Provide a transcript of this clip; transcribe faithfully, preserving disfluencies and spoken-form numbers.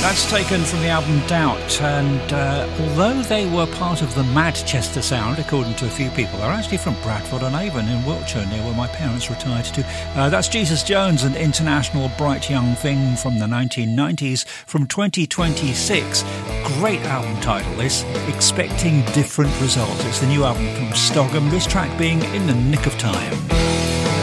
That's taken from the album Doubt, and uh, although they were part of the Manchester sound, according to a few people, they're actually from Bradford-on-Avon in Wiltshire, near where my parents retired to. Uh, that's Jesus Jones, an international bright young thing from the nineteen nineties, from twenty twenty-six. Great album title, this, Expecting Different Results. It's the new album from Stogham, this track being In the Nick of Time.